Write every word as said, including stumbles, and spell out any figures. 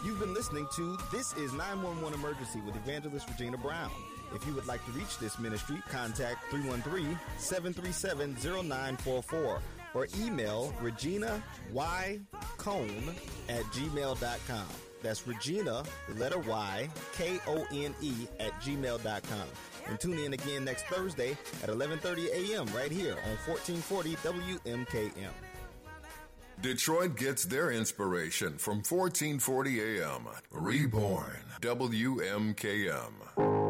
You've been listening to This is nine one one Emergency with Evangelist Regina Brown. If you would like to reach this ministry, contact three one three, seven three seven, zero nine four four or email Regina Y Cone at gmail dot com. That's Regina, the letter Y, K O N E at gmail dot com. And tune in again next Thursday at eleven thirty a.m. right here on fourteen forty W M K M. Detroit gets their inspiration from fourteen forty a.m. Reborn, W M K M.